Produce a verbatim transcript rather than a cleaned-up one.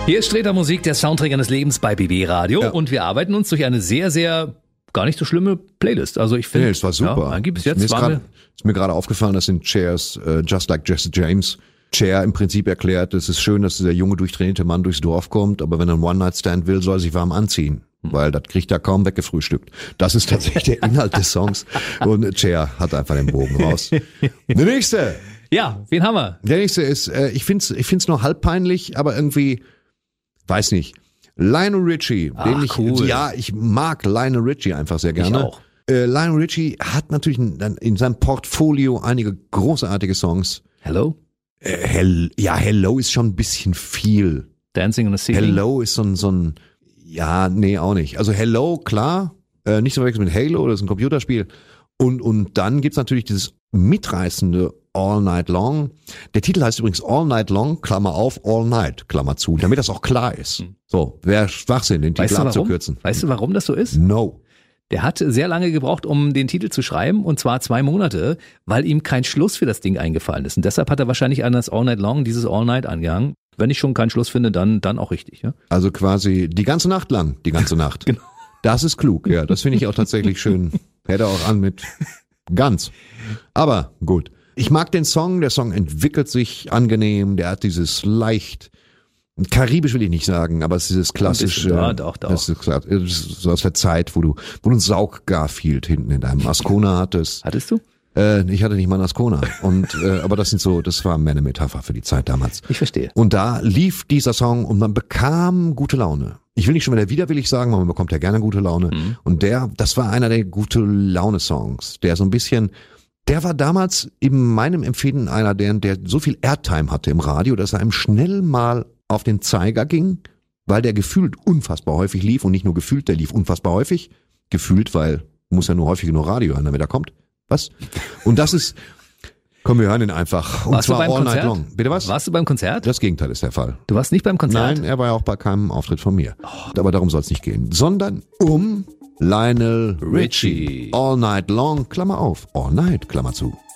Hier ist Streter Musik, der Soundtrack eines Lebens bei B B Radio. Ja. Und wir arbeiten uns durch eine sehr, sehr gar nicht so schlimme Playlist. Also ich finde, nee, es war super. Ja, bis jetzt mir ist, war grad, ist mir gerade aufgefallen, das sind Chairs, uh, Just Like Jesse James. Cher im Prinzip erklärt, es ist schön, dass dieser junge, durchtrainierte Mann durchs Dorf kommt, aber wenn er einen One-Night-Stand will, soll er sich warm anziehen, weil das kriegt er kaum weggefrühstückt. Das ist tatsächlich der Inhalt des Songs und Cher hat einfach den Bogen raus. Der nächste. Ja, wen haben wir? Der nächste ist, äh, ich find's, ich find's nur halb peinlich, aber irgendwie, weiß nicht, Lionel Richie, Ach, den ich, cool. ja, ich mag Lionel Richie einfach sehr gerne. Ich auch. Äh, Lionel Richie hat natürlich in, in seinem Portfolio einige großartige Songs. Hello? Äh, Hell, ja, Hello ist schon ein bisschen viel. Dancing on the Ceiling? Hello ist so ein, so ein, ja, nee, auch nicht. Also Hello, klar, äh, nicht so verwechseln mit Halo, das ist ein Computerspiel. Und, und dann gibt's natürlich dieses mitreißende All Night Long. Der Titel heißt übrigens All Night Long, Klammer auf, All Night, Klammer zu, damit das auch klar ist. So, wäre Schwachsinn, den Titel weißt du, abzukürzen. Warum? Weißt du, warum das so ist? No. Der hat sehr lange gebraucht, um den Titel zu schreiben, und zwar zwei Monate, weil ihm kein Schluss für das Ding eingefallen ist. Und deshalb hat er wahrscheinlich an das All Night Long, dieses All Night angehangen. Wenn ich schon keinen Schluss finde, dann, dann auch richtig. Ja? Also quasi die ganze Nacht lang, die ganze Nacht. Genau. Das ist klug, ja, das finde ich auch tatsächlich schön. Hätte auch an mit ganz. Aber gut. Ich mag den Song, der Song entwickelt sich angenehm, der hat dieses leicht, karibisch will ich nicht sagen, aber es ist dieses klassische, ja, doch, doch. Das ist so aus der Zeit, wo du, wo du einen Saug-Garfield hinten in deinem Ascona hattest. Hattest du? Äh, ich hatte nicht mal einen Ascona. Und, äh, aber das sind so, das war mehr eine Metapher für die Zeit damals. Ich verstehe. Und da lief dieser Song und man bekam gute Laune. Ich will nicht schon wieder widerwillig sagen, weil man bekommt ja gerne gute Laune. Mhm. Und der, das war einer der gute Laune-Songs, der so ein bisschen, der war damals in meinem Empfinden einer, der, der so viel Airtime hatte im Radio, dass er einem schnell mal auf den Zeiger ging, weil der gefühlt unfassbar häufig lief und nicht nur gefühlt, der lief unfassbar häufig. Gefühlt, weil muss ja nur häufig nur Radio hören, damit er kommt. Was? Und das ist, komm, wir hören ihn einfach. Und warst zwar du beim All Konzert? Night Long. Bitte was? Warst du beim Konzert? Das Gegenteil ist der Fall. Du warst nicht beim Konzert? Nein, er war ja auch bei keinem Auftritt von mir. Oh. Aber darum soll es nicht gehen. Sondern um Lionel Richie. Richie. All Night Long, Klammer auf. All Night, Klammer zu.